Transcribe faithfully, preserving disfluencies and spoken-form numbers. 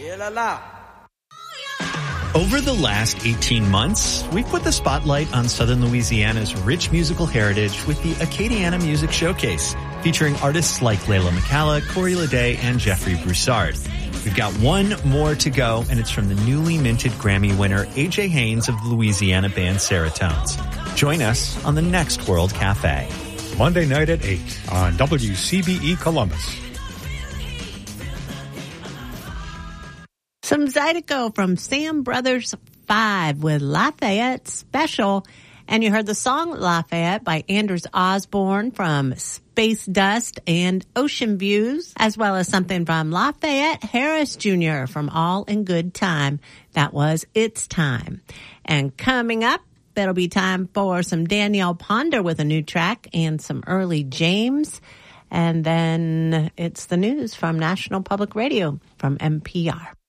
Over the last eighteen months, we've put the spotlight on Southern Louisiana's rich musical heritage with the Acadiana Music Showcase, featuring artists like Layla McCalla, Corey Leday, and Jeffrey Broussard. We've got one more to go, and it's from the newly minted Grammy winner A J Haynes of the Louisiana band Seratones. Join us on the next World Cafe. Monday night at eight on W C B E Columbus. Some Zydeco from Sam Brothers five with Lafayette Special. And you heard the song Lafayette by Anders Osborne from Space Dust and Ocean Views, as well as something from Lafayette Harris Junior from All in Good Time. That was It's Time. And coming up, it'll be time for some Danielle Ponder with a new track and some early James. And then it's the news from National Public Radio from N P R.